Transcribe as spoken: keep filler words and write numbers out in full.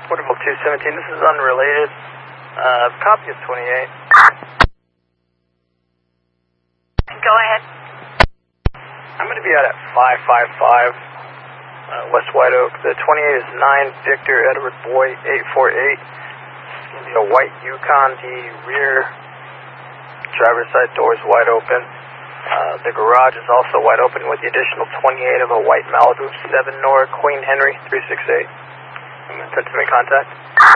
Portable two seventeen, this is unrelated. Uh, copy of twenty-eight. Go ahead. I'm going to be out at five five five uh, West White Oak. The twenty-eight is nine Victor Edward Boy eight four eight. It's going to be a white Yukon. The rear driver's side door is wide open. Uh, the garage is also wide open with the additional twenty-eight of a white Malibu seven Nora Queen Henry three six eight. I'm going to put them in contact.